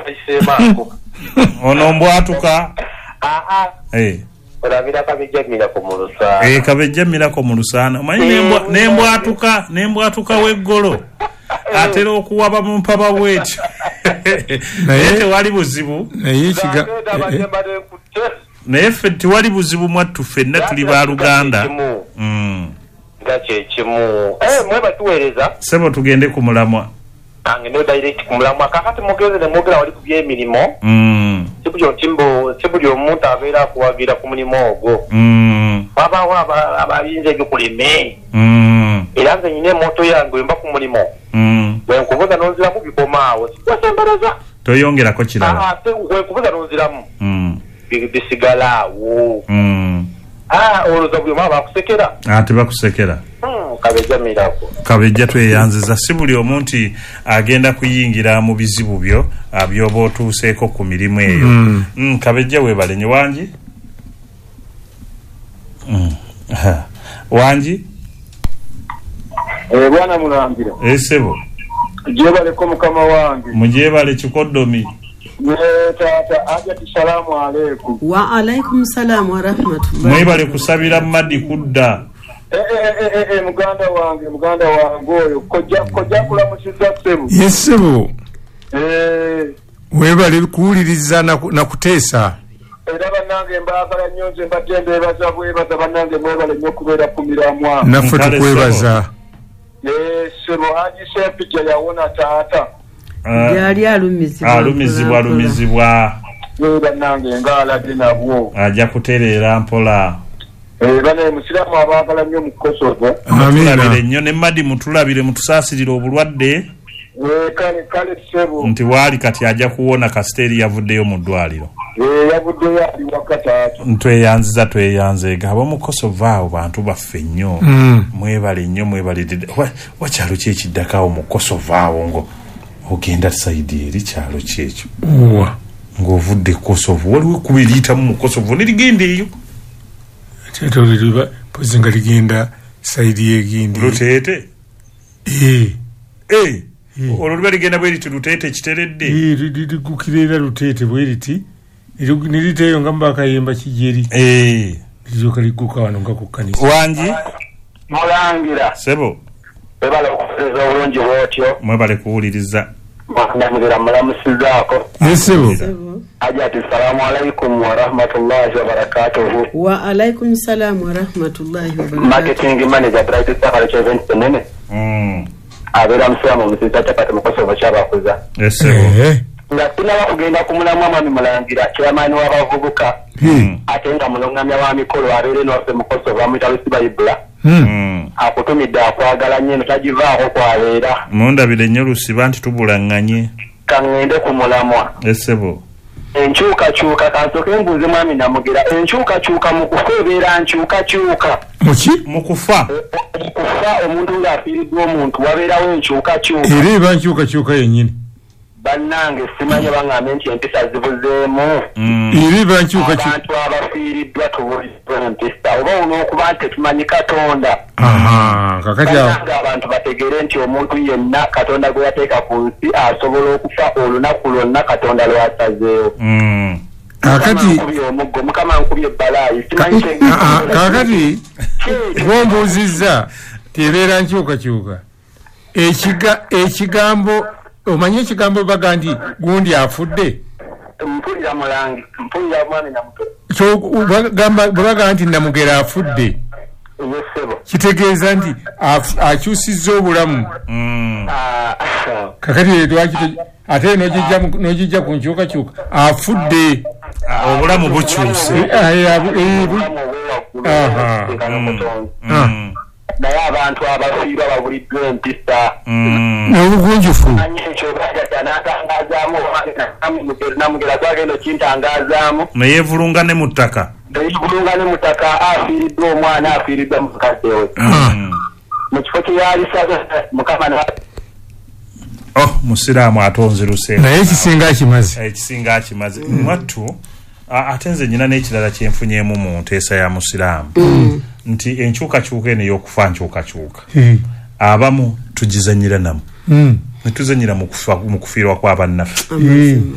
tayisemako ono mbwatuka olabira kabejjamirako mu Lusana kabejjamirako mu Lusana omanyi nembwatuka w'eggolo atera okuwaba mu mpaba bwetyo naye tewali buzibu naye ffe tewali buzibu mwattu ffenna tuli ba Luganda nga kyekimu mwebatuweereza sebo tugende ku mulamwa ngendo direct ku mulamwa kakati mugeze ne mwogera wali ku by'emirimu si buli omuntu abeera akuwagira ku mulimu ogwo wabaawo abayinza ebyokuleme era nze nyina emoto yange wemba ku mulimu wenkubuza nonziramu bikomaawo sikwasemberaza toyongerako kirala wenkubuza nonziramu bisigalaawo olowooza buli omu bakusekera tebakusekera kabejja tweyanziza si buli omuntu agenda kuyingira mu bizibu byo byoba otuuseeko ku mirimu eyo kabejja weebale nyo wangi bwana mulambira sebo jebaleko mukama wange mujebale kikoddomi tata ajati salamu alaykum wa alaykum salam wa rahmatullah mwebale kusabira madi kudda muganda wange oyo kojja kulamusiza sebo yesebo webale kuwuliriza na kuteesa era bannange mbaagala nnyo nze mbadde mbeebaza bwebaza bannange mwebale nnyo okubeera ku miramwa naffe tukwebaza sebo Haji Sepija yawona taata yali alumizibwa bannange ngaalage nabwo ajja kutereera mpola bane musiramu abaagala nnyo mu Kosovo tulabire nnyo ne madi mutulabire mutusaasirire obulwadde kale sebo nti waali kati ajja kuwona kasiteeri yavuddeyo mu ddwaliro yavuddeyo ali wakataatu tweyanzeega abamu Kosovo awo bantu baffe nnyo mwebale nnyo mwebalidde wakyalo ki ekiddakawo mu Kosovo awo ngo ogenda saidi eri kyalo kyekyo ng'ovudde Kosovo waliwo kuba eriyitamu mu Kosovo nerigenda eyo pozi nga ligenda saidi yegindi Luteete olwo liba ligenda bweriti Luteete kiteredde ligukira era Luteete bweriti niriteeyo nga mubakayemba kijeri lizoka ligguka wano nga ku kkanisa wangi mulangira sebo webale okuwuliriza obulungi bwotyo mwebale kuwuliriza ndamubira mulamusizaako yesebo ajati salamu alaikum wa rahmatullahi wa barakatuhu wa alaikum salam wa rahmatullahi wa barakatuhu marketing manager Bright Safari Event Tenene abera msamo musisa tapata mu Kosovo kyabakuza yesebo nga tunaba kugenda ku mulamwa mwami mulangira chairman w'abavubuka ate nga mulongamya wa mikolo abeere n'ofe mu Kosovo amuyita Lusiba Ibula akutumidde akwagala nnyo tagivaako kwabeera mundabire nnyo Lusiba nti tubulaŋŋanye kaŋŋende ku mulamwa esebo enkyukakyuka kansooke mbuuze mwami Namugira enkyukakyuka mu kufa ebeera nkyukakyuka mu kufa omuntu ng'afiiriddwa omuntu wabeerawo enkyukakyuka era eba nkyukakyuka yennyini bannange simanyi baŋŋambe nti empisa zibuzeemu era eba nkyukakyuka abantu abafiiriddwa tubuliddwa empisa oba olw'okuba nti tetumanyi Katonda kakati abantu bategere nti omuntu yenna Katonda gwe yateeka ku nsi asobola okufa olunaku lwonna Katonda lwasazeewo kakati omuggo mukama nkubye ebbalayi kakati bombuuzizza tebeera nkyukakyuka ekigambo omanyi ekigambo baga nti gundi afudde mpulira mulangi mpulira mwami Namuto bwebaga nti Namugera afudde kitegeeza nti akyusizza obulamu kakati ate nogijja ku nkyukakyuka afudde obulamu bukyuse naye abantu abafiirwa babuliddwa empisa n'obugunjufu ekyo bagata n'atangazaamu Namugera gwagenda okintangazaamu neyeevulunga ne mu ttaka afiiriddwa omwana afiiriddwa mukazi we mu kifo kyeyalisaza mukama musiraamu atonze luseera naye ekisinga akimaze mwattu ate nze nyina n'ekirala kyenfunyeemu mu nteesa ya musiraamu nti enkyukakyuka eno ey'okufa nkyukakyuka abamu tugizanyira namu netuzanyira mu kufiirwa kw'abannaffe